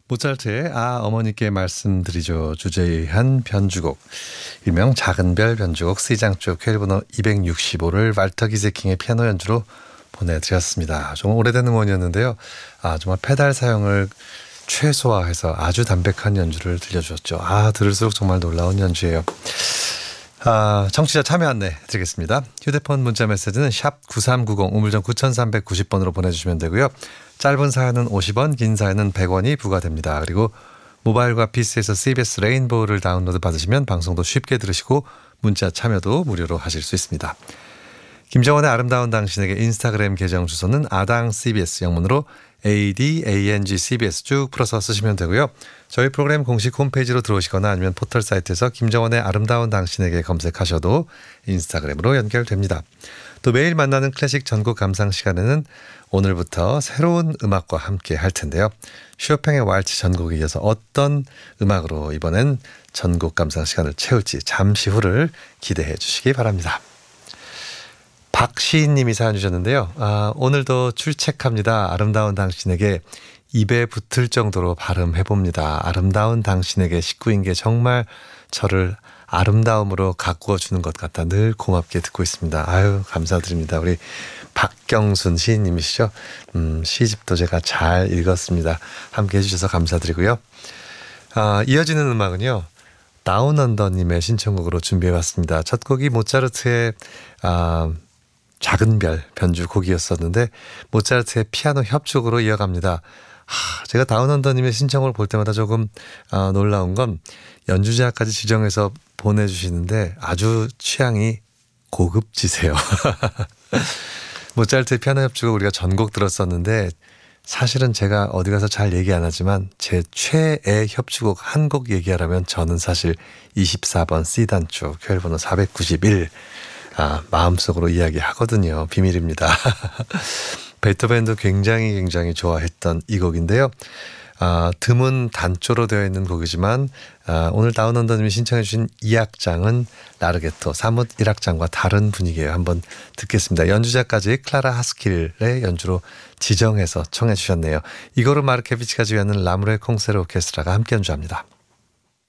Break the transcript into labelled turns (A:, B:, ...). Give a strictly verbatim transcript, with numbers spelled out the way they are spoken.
A: 모차르트의 아 어머니께 말씀드리죠 주제의 한 변주곡, 일명 작은 별 변주곡 C장조 퀘일번호 이백육십오를 발터 기세킹의 피아노 연주로 보내드렸습니다. 좀 오래된 음원이었는데요. 아 정말 페달 사용을 최소화해서 아주 담백한 연주를 들려주었죠. 아 들을수록 정말 놀라운 연주예요. 아, 청취자 참여 안내 드리겠습니다. 휴대폰 문자 메시지는 샵 구삼구공 우물정 구삼구공 번으로 보내주시면 되고요. 짧은 사연은 오십 원, 긴 사연은 백 원이 부과됩니다. 그리고 모바일과 피시에서 씨비에스 레인보우를 다운로드 받으시면 방송도 쉽게 들으시고 문자 참여도 무료로 하실 수 있습니다. 김정원의 아름다운 당신에게 인스타그램 계정 주소는 아당 씨비에스 영문으로 에이디에이엔지 씨비에스 쭉 풀어서 쓰시면 되고요. 저희 프로그램 공식 홈페이지로 들어오시거나 아니면 포털 사이트에서 김정원의 아름다운 당신에게 검색하셔도 인스타그램으로 연결됩니다. 또 매일 만나는 클래식 전곡 감상 시간에는 오늘부터 새로운 음악과 함께 할 텐데요. 쇼팽의 왈츠 전곡에 이어서 어떤 음악으로 이번엔 전곡 감상 시간을 채울지 잠시 후를 기대해 주시기 바랍니다. 박시인님이 사연 주셨는데요. 아, 오늘도 출첵합니다. 아름다운 당신에게 입에 붙을 정도로 발음해봅니다. 아름다운 당신에게 식구인 게 정말 저를 아름다움으로 가꾸어 주는 것 같아 늘 고맙게 듣고 있습니다. 아유 감사드립니다. 우리 박경순 시인님이시죠. 음, 시집도 제가 잘 읽었습니다. 함께 해주셔서 감사드리고요. 아, 이어지는 음악은요. 다운언더님의 신청곡으로 준비해봤습니다. 첫 곡이 모차르트의 아, 작은 별 변주곡이었었는데 모차르트의 피아노 협주곡으로 이어갑니다. 하, 제가 다운언더님의 신청을 볼 때마다 조금 어, 놀라운 건 연주자까지 지정해서 보내주시는데 아주 취향이 고급지세요. 모차르트의 피아노 협주곡 우리가 전곡 들었었는데 사실은 제가 어디 가서 잘 얘기 안 하지만 제 최애 협주곡 한 곡 얘기하라면 저는 사실 이십사 번 C단조 퀘일번호 사백구십일 아, 마음속으로 이야기하거든요. 비밀입니다. 베토벤도 굉장히 굉장히 좋아했던 이 곡인데요. 아, 드문 단조로 되어 있는 곡이지만 아, 오늘 다운언더님이 신청해 주신 이 악장은 라르게토 사뭇 일 악장과 다른 분위기예요. 한번 듣겠습니다. 연주자까지 클라라 하스킬의 연주로 지정해서 청해 주셨네요. 이고르 마르케비치가 지휘하는 라무레 콩세르 오케스트라가 함께 연주합니다.